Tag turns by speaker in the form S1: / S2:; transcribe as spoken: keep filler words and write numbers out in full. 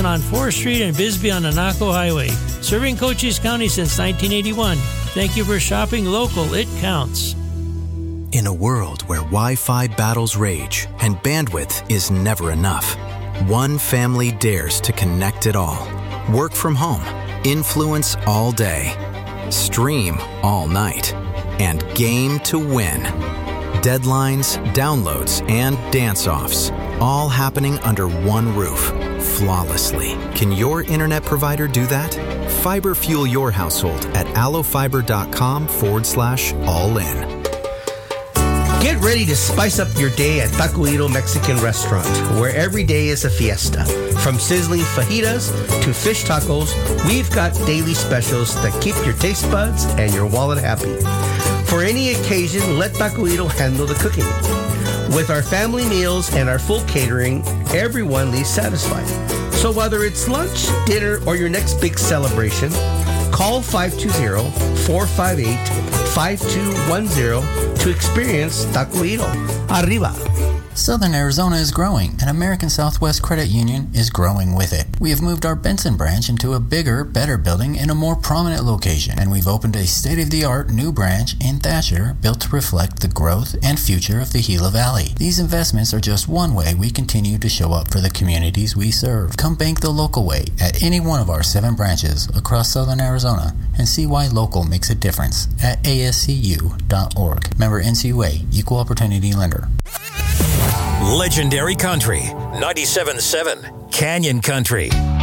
S1: on fourth Street and Bisbee on the Naco Highway. Serving Cochise County since nineteen eighty-one. Thank you for shopping local. It counts.
S2: In a world where Wi-Fi battles rage and bandwidth is never enough, one family dares to connect it all. Work from home, influence all day, stream all night, and game to win. Deadlines, downloads, and dance-offs, all happening under one roof, flawlessly. Can your internet provider do that? Fiber fuel your household at allofiber.com forward slash all in.
S3: Get ready to spice up your day at Taquito Mexican Restaurant, where every day is a fiesta. From sizzling fajitas to fish tacos, we've got daily specials that keep your taste buds and your wallet happy. For any occasion, let Taquito handle the cooking. With our family meals and our full catering, everyone leaves satisfied. So whether it's lunch, dinner, or your next big celebration, call five two zero, four five eight, five two one zero to experience Taquito. Arriba!
S4: Southern Arizona is growing, and American Southwest Credit Union is growing with it. We have moved our Benson branch into a bigger, better building in a more prominent location, and we've opened a state-of-the-art new branch in Thatcher built to reflect the growth and future of the Gila Valley. These investments are just one way we continue to show up for the communities we serve. Come bank the local way at any one of our seven branches across Southern Arizona and see why local makes a difference at A S C U dot org. Member N C U A, Equal Opportunity Lender.
S5: Legendary Country, ninety-seven point seven Canyon Country.